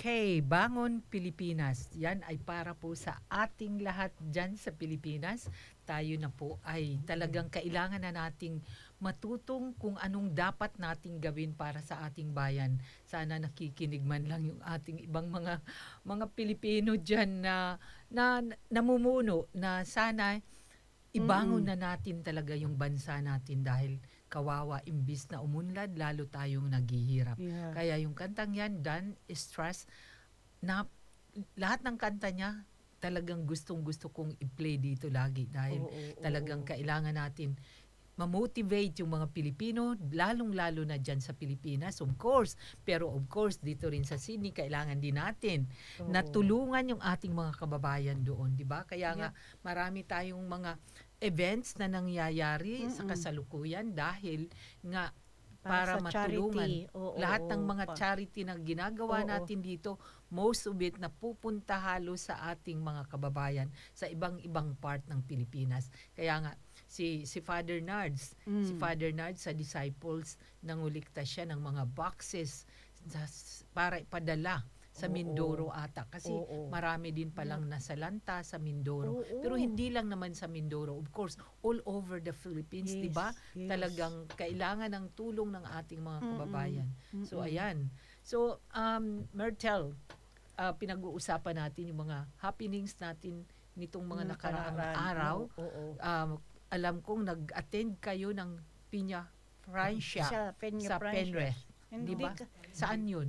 Okay, Bangon Pilipinas. Yan ay para po sa ating lahat dyan sa Pilipinas. Tayo na po ay talagang kailangan na nating matutong kung anong dapat nating gawin para sa ating bayan. Sana nakikinig man lang yung ating ibang mga Pilipino dyan na namumuno na sana ibangon na natin talaga yung bansa natin dahil kawawa imbis na umunlad lalo tayong naghihirap. Yeah. Kaya yung kantang yan, Dan Stress, na lahat ng kanta niya talagang gustong-gusto kong i-play dito lagi dahil talagang kailangan natin ma-motivate yung mga Pilipino, lalong-lalo na dyan sa Pilipinas, of course. Pero of course, dito rin sa Sydney, kailangan din natin na tulungan yung ating mga kababayan doon, di ba? Kaya nga, marami tayong mga events na nangyayari sa kasalukuyan dahil nga para matulungan lahat ng mga charity na ginagawa natin dito, most of it na pupunta halos sa ating mga kababayan sa ibang part ng Pilipinas. Kaya nga si Father Nards, sa Disciples, nangulikta siya ng mga boxes para ipadala sa Mindoro ata kasi marami din palang nasalanta sa Mindoro. Pero hindi lang naman sa Mindoro, of course, all over the Philippines, 'di ba? Talagang kailangan ng tulong ng ating mga kababayan. So ayan. So Myrtle, pinag-uusapan natin yung mga happenings natin nitong mga nakaraang araw. Alam kong nag-attend kayo ng Piña Francia sa Penrith. Di ba? Saan yun?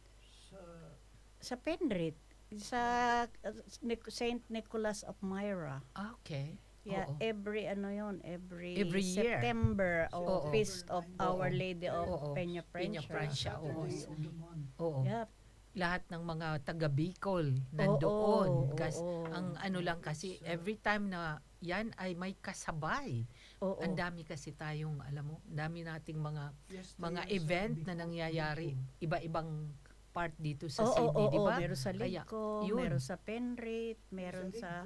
Sa Penrith. Sa St. Nicholas of Myra. Okay. Yeah, every Every year. September Feast of Our Lady of Peña Francia. Francia. Oo. Yeah. Lahat ng mga taga Bicol nandoon. Ang ano lang kasi every time na yan ay may kasabay. Ang dami kasi tayong, alam mo, dami nating mga event na nangyayari, iba-ibang part dito sa Sydney, di ba? Meron sa Lidcombe, meron sa Penrith, meron sa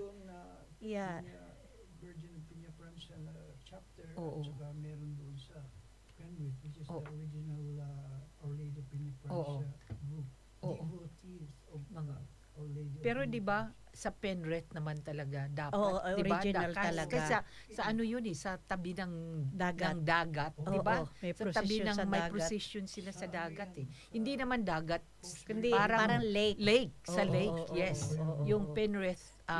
Virgin of Peña Francia chapter, at saka meron doon sa Penrith, which is the original Our Lady of Peña Francia group. Devotees of Our Lady. Pero di ba sa Penrith naman talaga dapat, di ba? Original talaga. Kasi sa ano yun sa tabi ng dagat, di ba? Sa tabi ng may procession sila sa dagat eh. Hindi naman dagat, kundi parang lake. Sa lake, yes. Yung Penrith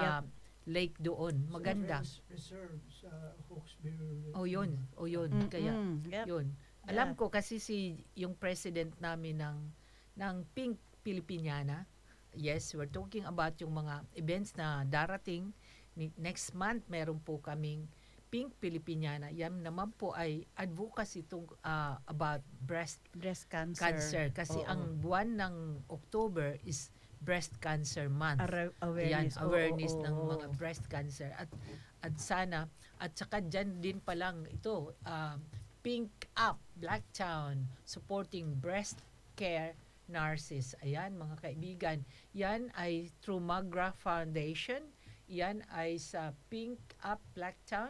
lake doon, maganda. Reserve sa Hawkesbury. Yun. Kaya yun. Alam ko kasi yung president namin ng Pink Filipiniana. Yes, we're talking about yung mga events na darating. Next month, meron po kaming Pink Filipiniana. Yan naman po ay advocacy about breast cancer. Kasi ang buwan ng October is Breast Cancer Month. Awareness ng mga breast cancer. At sana, at saka dyan din palang ito, Pink Up, Blacktown, supporting breast care nurses. Ayan, mga kaibigan. Yan ay through Magra Foundation. Yan ay sa Pink Up Blacktown.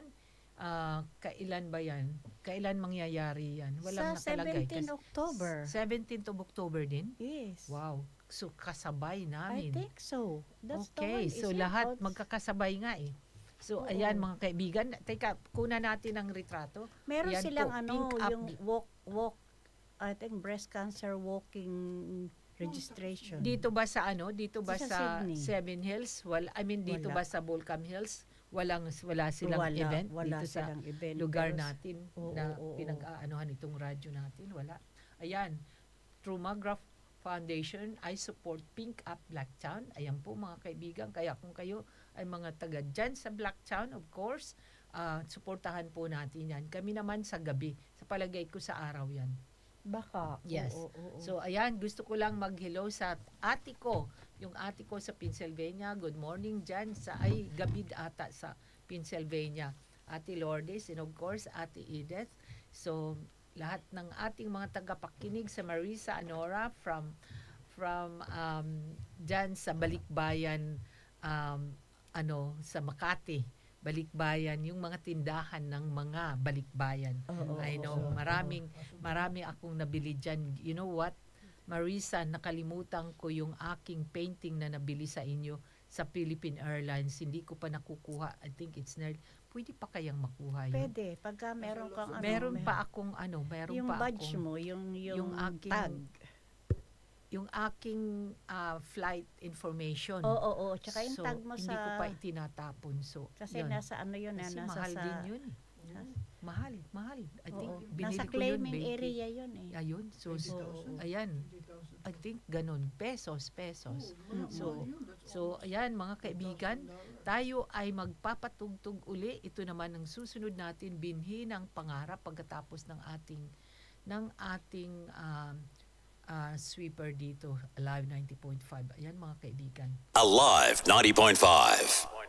Kailan ba yan? Kailan mangyayari yan? Walang sa nakalagay. 17 October. 17th of October din? Yes. Wow. So, kasabay namin. I think so. That's okay. So, lahat magkakasabay nga eh. So, ayan mga kaibigan. Teka, kuna natin ang retrato. Meron ayan silang po, yung walk I think breast cancer walking registration. Dito ba sa Dito ba sa Sydney. Seven Hills? Dito ba sa Volcom Hills? Wala silang event wala dito sa event. lugar natin na pinag-aanohan itong radyo natin. Wala. Ayan. Through Magra Foundation, I support Pink Up Blacktown. Ayan po mga kaibigan. Kaya kung kayo ay mga taga dyan sa Blacktown, of course, suportahan po natin yan. Kami naman sa gabi. Sa palagay ko sa araw yan. Baka. Yes. So, ayan, gusto ko lang mag-hello sa ate ko. Yung ate ko sa Pennsylvania. Good morning dyan gabi ata sa Pennsylvania. Ate Lourdes and of course, Ate Edith. So, lahat ng ating mga tagapakinig sa Marisa Anora from dyan sa Balikbayan, sa Makati. Balikbayan, yung mga tindahan ng mga balikbayan. I know, marami akong nabili dyan. You know what? Marisa, nakalimutan ko yung aking painting na nabili sa inyo sa Philippine Airlines. Hindi ko pa nakukuha. I think it's near. Pwede pa kayang makuha yun? Pwede. Pagka meron kang Meron pa akong meron yung pa badge akong, mo, yung aking tag. Yung aking flight information. Oo. Tsaka yung So, tag mo hindi sa... ko pa itinatapon. So, Kasi yun. nasa yun. Kasi nasa mahal sa, din yun. Mahal. I think binili nasa ko yun, claiming 20. area yun eh. Ayun. So, ayan. I think ganun. Pesos. So, ayan mga kaibigan, tayo ay magpapatugtog uli. Ito naman ang susunod natin, binhi ng pangarap pagkatapos ng ating sweeper dito, Alive 90.5. Ayan mga kaibigan. Alive 90.5.